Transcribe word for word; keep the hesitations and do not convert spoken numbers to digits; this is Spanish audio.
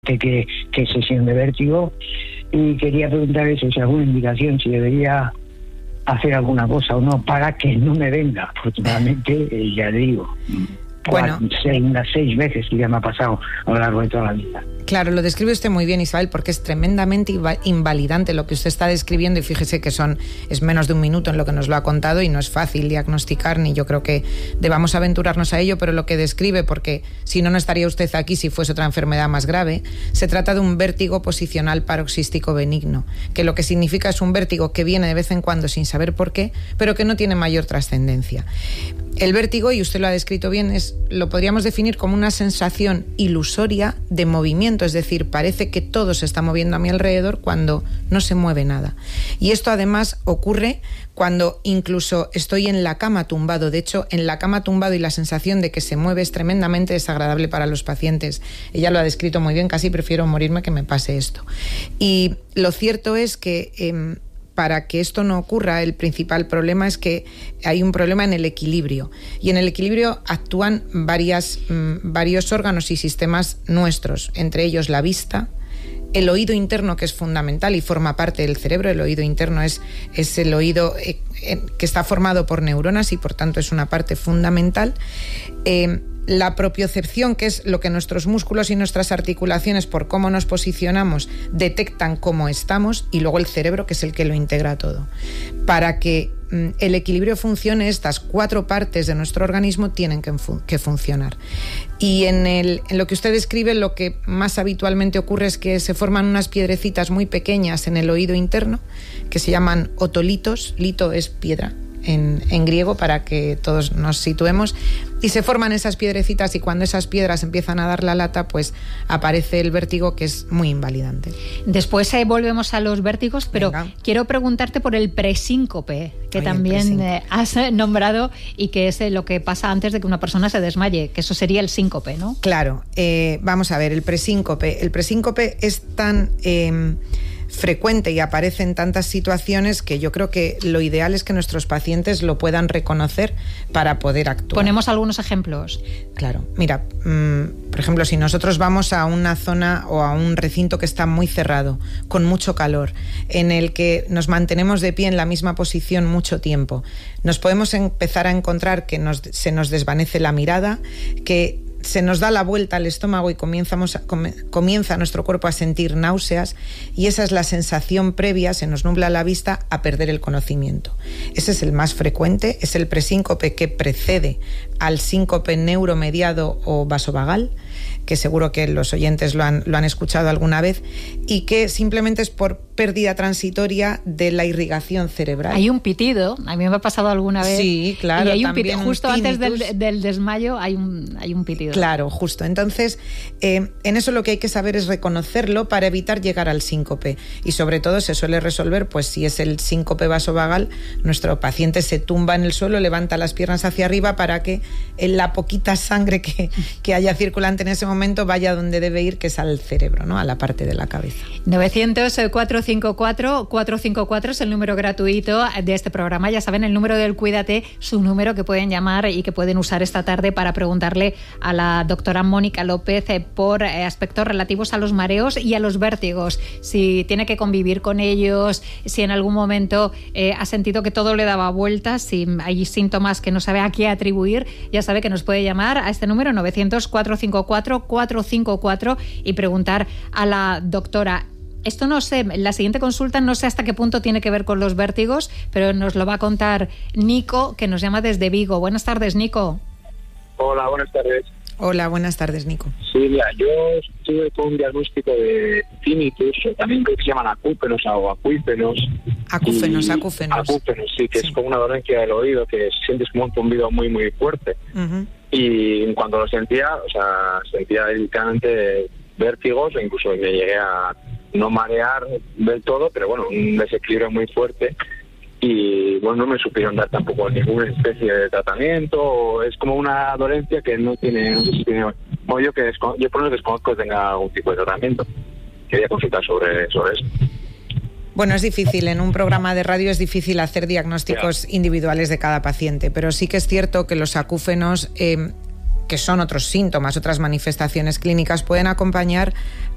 que, que sesión de vértigo, y quería preguntarle si hay alguna indicación, si debería hacer alguna cosa o no para que no me venga. Afortunadamente, eh, ya le digo, bueno, seis, unas seis veces que ya me ha pasado a lo largo de toda la vida. Claro, lo describe usted muy bien, Isabel, porque es tremendamente invalidante lo que usted está describiendo, y fíjese que son es menos de un minuto en lo que nos lo ha contado y no es fácil diagnosticar, ni yo creo que debamos aventurarnos a ello, pero lo que describe, porque si no, no estaría usted aquí si fuese otra enfermedad más grave, se trata de un vértigo posicional paroxístico benigno, que lo que significa es un vértigo que viene de vez en cuando sin saber por qué, pero que no tiene mayor trascendencia. El vértigo, y usted lo ha descrito bien, es, lo podríamos definir como una sensación ilusoria de movimiento, es decir, parece que todo se está moviendo a mi alrededor cuando no se mueve nada. Y esto además ocurre cuando incluso estoy en la cama tumbado. De hecho, en la cama tumbado y la sensación de que se mueve es tremendamente desagradable para los pacientes. Ella lo ha descrito muy bien, casi prefiero morirme que me pase esto. Y lo cierto es que eh, para que esto no ocurra, el principal problema es que hay un problema en el equilibrio. Y en el equilibrio actúan varias, mmm, varios órganos y sistemas nuestros, entre ellos la vista, el oído interno, que es fundamental y forma parte del cerebro. El oído interno es, es el oído eh, eh, que está formado por neuronas y por tanto es una parte fundamental. Eh, La propiocepción, que es lo que nuestros músculos y nuestras articulaciones, por cómo nos posicionamos, detectan cómo estamos, y luego el cerebro, que es el que lo integra todo. Para que mm, el equilibrio funcione, estas cuatro partes de nuestro organismo tienen que, fun- que funcionar. Y en, el, en lo que usted describe, lo que más habitualmente ocurre es que se forman unas piedrecitas muy pequeñas en el oído interno, que se llaman otolitos. Lito es piedra En, en griego, para que todos nos situemos, y se forman esas piedrecitas, y cuando esas piedras empiezan a dar la lata, pues aparece el vértigo, que es muy invalidante. Después eh, volvemos a los vértigos, pero Venga. Quiero preguntarte por el presíncope, que Ay, también eh, has nombrado, y que es eh, lo que pasa antes de que una persona se desmaye, que eso sería el síncope, ¿no? Claro, eh, vamos a ver, el presíncope. El presíncope es tan eh, frecuente y aparece en tantas situaciones que yo creo que lo ideal es que nuestros pacientes lo puedan reconocer para poder actuar. Ponemos algunos ejemplos. Claro, mira, mmm, por ejemplo, si nosotros vamos a una zona o a un recinto que está muy cerrado, con mucho calor, en el que nos mantenemos de pie en la misma posición mucho tiempo, nos podemos empezar a encontrar que nos, se nos desvanece la mirada, que se nos da la vuelta al estómago y comenzamos a, com, comienza nuestro cuerpo a sentir náuseas, y esa es la sensación previa, se nos nubla la vista, a perder el conocimiento. Ese es el más frecuente, es el presíncope que precede al síncope neuromediado o vasovagal, que seguro que los oyentes lo han, lo han escuchado alguna vez, y que simplemente es por pérdida transitoria de la irrigación cerebral. Hay un pitido, a mí me ha pasado alguna vez. Sí, claro. Y hay un pitido, un justo antes del, tinnitus. del desmayo hay un, hay un pitido. Claro, justo. Entonces, eh, en eso lo que hay que saber es reconocerlo para evitar llegar al síncope. Y sobre todo se suele resolver, pues si es el síncope vasovagal, nuestro paciente se tumba en el suelo, levanta las piernas hacia arriba para que la poquita sangre que, que haya circulante en ese momento vaya donde debe ir, que es al cerebro, ¿no? A la parte de la cabeza. novecientos cuatro cinco cuatro cuatro cinco cuatro es el número gratuito de este programa. Ya saben, el número del Cuídate, su número que pueden llamar y que pueden usar esta tarde para preguntarle a la doctora Mónica López eh, por eh, aspectos relativos a los mareos y a los vértigos. Si tiene que convivir con ellos, si en algún momento eh, ha sentido que todo le daba vueltas, si hay síntomas que no sabe a qué atribuir, ya sabe que nos puede llamar a este número novecientos cuatro cinco cuatro cuatro cinco cuatro y preguntar a la doctora. Esto no sé, la siguiente consulta no sé hasta qué punto tiene que ver con los vértigos, pero nos lo va a contar Nico, que nos llama desde Vigo. Buenas tardes, Nico. Hola, buenas tardes. Hola, buenas tardes, Nico. Sí, mira, yo estuve con un diagnóstico de tinnitus, o también creo que se llaman acúfenos o acuífenos. Acúfenos, y... acúfenos. Acúfenos, sí, que sí. es como una dolencia del oído, que sientes como un zumbido muy, muy fuerte. Uh-huh. Y cuando lo sentía, o sea, sentía literalmente vértigos, e incluso me llegué a no marear del todo, pero bueno, un desequilibrio muy fuerte. Y bueno, no me supieron dar tampoco ninguna especie de tratamiento. Es como una dolencia que no tiene, no sé si tiene, bueno, yo que desco- yo por lo menos desconozco que tenga algún tipo de tratamiento. Quería consultar sobre, sobre eso. Bueno, es difícil, en un programa de radio es difícil hacer diagnósticos yeah. individuales de cada paciente, pero sí que es cierto que los acúfenos, eh, que son otros síntomas, otras manifestaciones clínicas, pueden acompañar